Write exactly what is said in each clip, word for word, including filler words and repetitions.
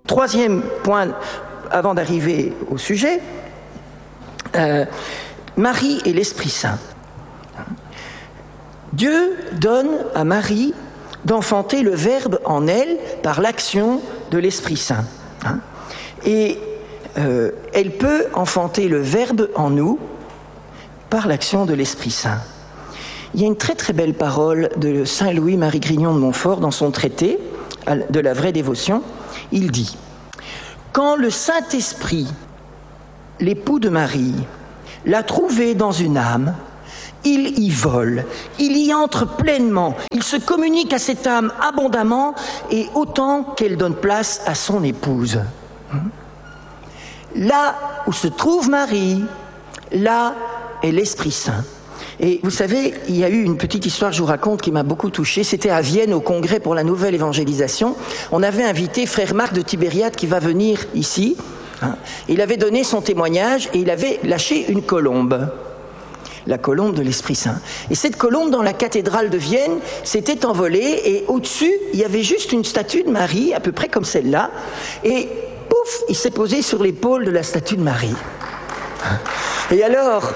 Troisième point, avant d'arriver au sujet, euh, Marie et l'Esprit Saint. Dieu donne à Marie d'enfanter le Verbe en elle par l'action de l'Esprit Saint. Et euh, elle peut enfanter le Verbe en nous par l'action de l'Esprit Saint. Il y a une très très belle parole de saint Louis-Marie Grignon de Montfort dans son traité de la vraie dévotion. Il dit « Quand le Saint-Esprit, l'époux de Marie, l'a trouvé dans une âme, il y vole, il y entre pleinement, il se communique à cette âme abondamment et autant qu'elle donne place à son épouse. Là où se trouve Marie, là est l'Esprit Saint. » Et vous savez, il y a eu une petite histoire que je vous raconte qui m'a beaucoup touché. C'était à Vienne, au congrès pour la nouvelle évangélisation. On avait invité frère Marc de Tibériade qui va venir ici. Il avait donné son témoignage et il avait lâché une colombe. La colombe de l'Esprit Saint. Et cette colombe, dans la cathédrale de Vienne, s'était envolée et au-dessus, il y avait juste une statue de Marie, à peu près comme celle-là. Et pouf, il s'est posé sur l'épaule de la statue de Marie. Et alors...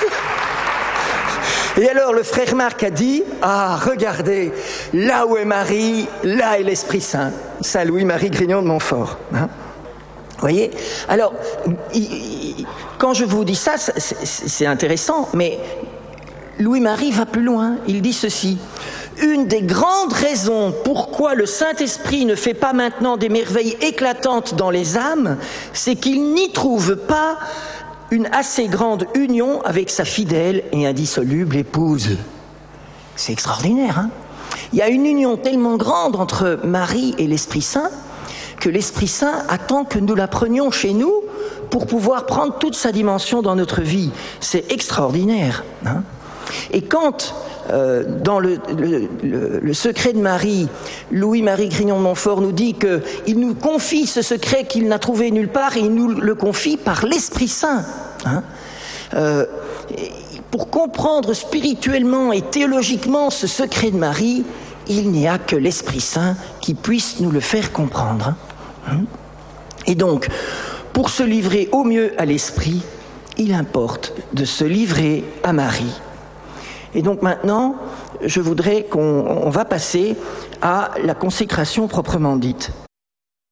Et alors le frère Marc a dit « Ah, regardez, là où est Marie, là est l'Esprit Saint. » Saint Louis-Marie Grignon de Montfort. Hein? Vous voyez? Alors, il, il, quand je vous dis ça, c'est intéressant, mais Louis-Marie va plus loin. Il dit ceci. « Une des grandes raisons pourquoi le Saint-Esprit ne fait pas maintenant des merveilles éclatantes dans les âmes, c'est qu'il n'y trouve pas une assez grande union avec sa fidèle et indissoluble épouse. » C'est extraordinaire, hein? Il y a une union tellement grande entre Marie et l'Esprit Saint que l'Esprit Saint attend que nous la prenions chez nous pour pouvoir prendre toute sa dimension dans notre vie. C'est extraordinaire, hein? Et quand, euh, dans le, le, le, le secret de Marie, Louis-Marie Grignon de Montfort nous dit qu'il nous confie ce secret qu'il n'a trouvé nulle part et il nous le confie par l'Esprit Saint. Hein, euh, pour comprendre spirituellement et théologiquement ce secret de Marie, il n'y a que l'Esprit Saint qui puisse nous le faire comprendre. Hein. Et donc, pour se livrer au mieux à l'Esprit, il importe de se livrer à Marie. Et donc maintenant, je voudrais qu'on on va passer à la consécration proprement dite.